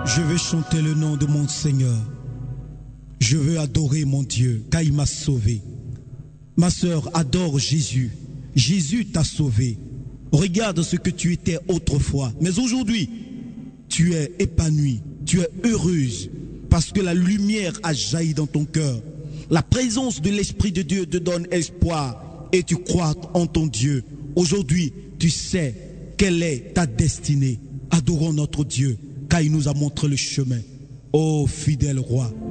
Je veux chanter le nom de mon Seigneur. Je veux adorer mon Dieu, car il m'a sauvé. Ma sœur, adore Jésus. Jésus t'a sauvé. Regarde ce que tu étais autrefois. Mais aujourd'hui, tu es épanouie, tu es heureuse, parce que la lumière a jailli dans ton cœur. La présence de l'Esprit de Dieu te donne espoir et tu crois en ton Dieu. Aujourd'hui, tu sais quelle est ta destinée. Adorons notre Dieu, car il nous a montré le chemin. Ô fidèle roi.